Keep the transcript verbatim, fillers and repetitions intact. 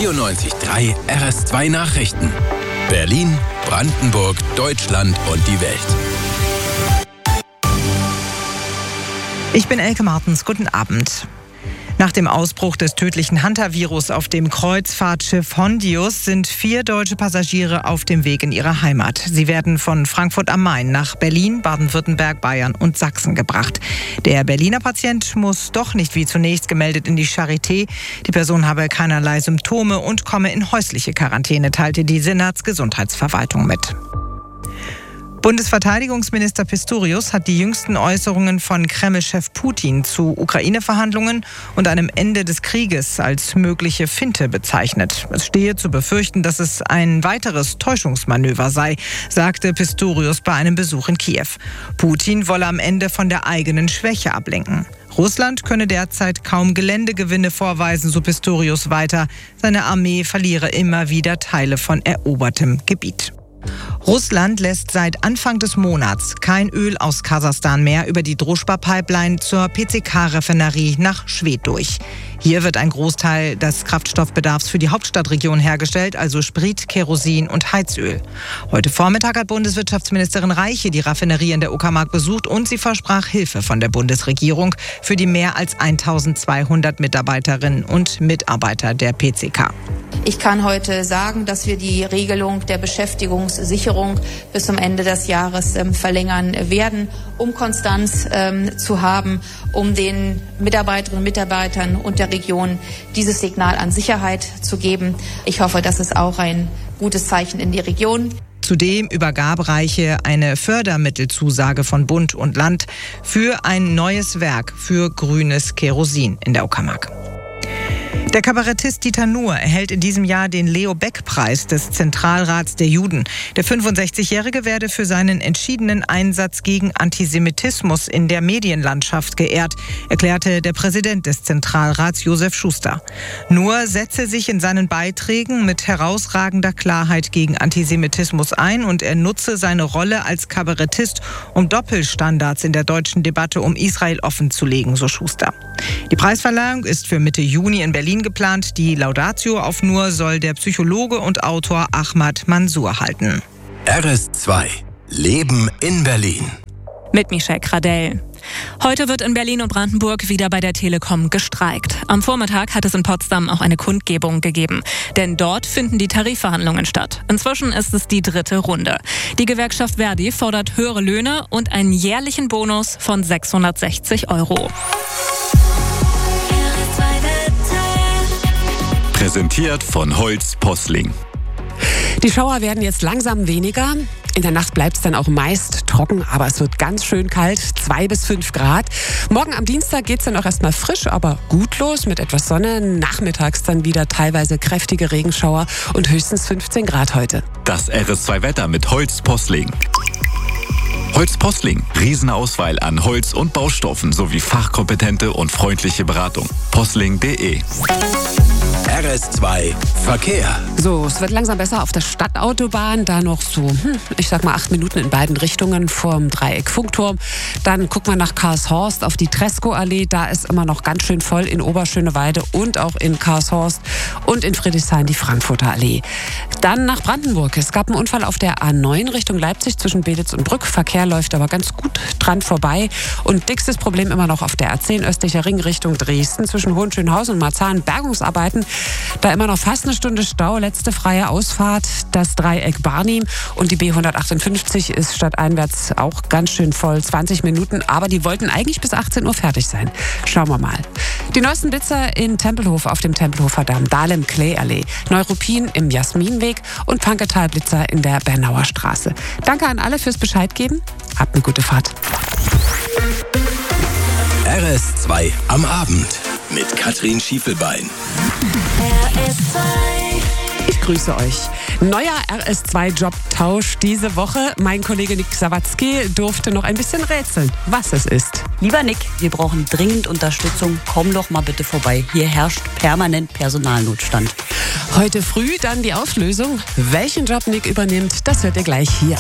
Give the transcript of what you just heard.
vierundneunzig Komma drei R S zwei Nachrichten. Berlin, Brandenburg, Deutschland und die Welt. Ich bin Elke Martens. Guten Abend. Nach dem Ausbruch des tödlichen Hunter-Virus auf dem Kreuzfahrtschiff Hondius sind vier deutsche Passagiere auf dem Weg in ihre Heimat. Sie werden von Frankfurt am Main nach Berlin, Baden-Württemberg, Bayern und Sachsen gebracht. Der Berliner Patient muss doch nicht wie zunächst gemeldet in die Charité. Die Person habe keinerlei Symptome und komme in häusliche Quarantäne, teilte die Senatsgesundheitsverwaltung mit. Bundesverteidigungsminister Pistorius hat die jüngsten Äußerungen von Kreml-Chef Putin zu Ukraine-Verhandlungen und einem Ende des Krieges als mögliche Finte bezeichnet. Es stehe zu befürchten, dass es ein weiteres Täuschungsmanöver sei, sagte Pistorius bei einem Besuch in Kiew. Putin wolle am Ende von der eigenen Schwäche ablenken. Russland könne derzeit kaum Geländegewinne vorweisen, so Pistorius weiter. Seine Armee verliere immer wieder Teile von erobertem Gebiet. Russland lässt seit Anfang des Monats kein Öl aus Kasachstan mehr über die Druschba-Pipeline zur P C K-Raffinerie nach Schwedt durch. Hier wird ein Großteil des Kraftstoffbedarfs für die Hauptstadtregion hergestellt, also Sprit, Kerosin und Heizöl. Heute Vormittag hat Bundeswirtschaftsministerin Reiche die Raffinerie in der Uckermark besucht und sie versprach Hilfe von der Bundesregierung für die mehr als eintausendzweihundert Mitarbeiterinnen und Mitarbeiter der P C K. Ich kann heute sagen, dass wir die Regelung der Beschäftigungssicherung bis zum Ende des Jahres ähm, verlängern werden, um Konstanz ähm, zu haben, um den Mitarbeiterinnen und Mitarbeitern und der Region dieses Signal an Sicherheit zu geben. Ich hoffe, das ist auch ein gutes Zeichen in die Region. Zudem übergab Reiche eine Fördermittelzusage von Bund und Land für ein neues Werk für grünes Kerosin in der Uckermark. Der Kabarettist Dieter Nuhr erhält in diesem Jahr den Leo-Beck-Preis des Zentralrats der Juden. Der fünfundsechzigjährige werde für seinen entschiedenen Einsatz gegen Antisemitismus in der Medienlandschaft geehrt, erklärte der Präsident des Zentralrats Josef Schuster. Nuhr setze sich in seinen Beiträgen mit herausragender Klarheit gegen Antisemitismus ein und er nutze seine Rolle als Kabarettist, um Doppelstandards in der deutschen Debatte um Israel offenzulegen, so Schuster. Die Preisverleihung ist für Mitte Juni in Berlin geplant. Die Laudatio auf Nuhr soll der Psychologe und Autor Ahmad Mansour halten. R S zwei. Leben in Berlin. Mit Michelle Kradell. Heute wird in Berlin und Brandenburg wieder bei der Telekom gestreikt. Am Vormittag hat es in Potsdam auch eine Kundgebung gegeben. Denn dort finden die Tarifverhandlungen statt. Inzwischen ist es die dritte Runde. Die Gewerkschaft Verdi fordert höhere Löhne und einen jährlichen Bonus von sechshundertsechzig Euro. Präsentiert von Holz Posling. Die Schauer werden jetzt langsam weniger. In der Nacht bleibt es dann auch meist trocken, aber es wird ganz schön kalt, zwei bis fünf Grad. Morgen am Dienstag geht es dann auch erstmal frisch, aber gut los mit etwas Sonne. Nachmittags dann wieder teilweise kräftige Regenschauer und höchstens fünfzehn Grad heute. Das R S zwei Wetter mit Holz Posling. Holz Posling. Riesenauswahl an Holz- und Baustoffen sowie fachkompetente und freundliche Beratung. posling punkt de. R S zwei Verkehr. So, es wird langsam besser auf der Stadtautobahn. Da noch so, hm, ich sag mal, acht Minuten in beiden Richtungen vorm Dreieck Funkturm. Dann gucken wir nach Karlshorst auf die Tresco-Allee. Da ist immer noch ganz schön voll in Oberschöneweide und auch in Karlshorst und in Friedrichshain die Frankfurter Allee. Dann nach Brandenburg. Es gab einen Unfall auf der A neun Richtung Leipzig zwischen Belitz und Brück. Verkehr läuft aber ganz gut dran vorbei. Und dickstes Problem immer noch auf der A zehn östlicher Ring Richtung Dresden zwischen Hohenschönhausen und Marzahn. Bergungsarbeiten. Da immer noch fast eine Stunde Stau. Letzte freie Ausfahrt, das Dreieck Barnim. Und die B hundertachtundfünfzig ist stadteinwärts auch ganz schön voll. zwanzig Minuten, aber die wollten eigentlich bis achtzehn Uhr fertig sein. Schauen wir mal. Die neuesten Blitzer in Tempelhof auf dem Tempelhofer Damm, Dahlem Clay Allee, Neuruppin im Jasminweg und Panketal Blitzer in der Bernauer Straße. Danke an alle fürs Bescheid geben. Habt eine gute Fahrt. R S zwei am Abend mit Katrin Schiefelbein. R S zwei. Ich grüße euch. Neuer R S zwei Jobtausch diese Woche. Mein Kollege Nick Sawatzki durfte noch ein bisschen rätseln, was es ist. Lieber Nick, wir brauchen dringend Unterstützung. Komm doch mal bitte vorbei. Hier herrscht permanent Personalnotstand. Heute früh dann die Auflösung. Welchen Job Nick übernimmt, das hört ihr gleich hier.